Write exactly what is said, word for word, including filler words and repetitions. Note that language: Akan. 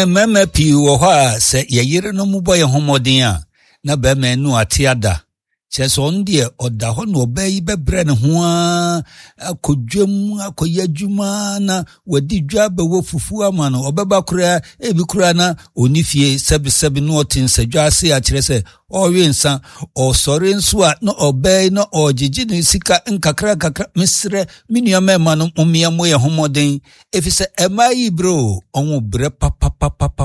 mama pi wo ho a se yeyere no mu boye homoden a na ba manu atiada cheso ndie oda ho no obayi bebre ne ho a akodwam akoyadwuma na wadi dwa ba wo fufu ama no obeba kura ebi kura na onifie sebi sebi no otinsadwa ase a kire se owensa osore nso a no obayi no ogigi ne sika nkakra kakra misre miniama ma no omia moye homoden efise emayi bro onwo bre papa papa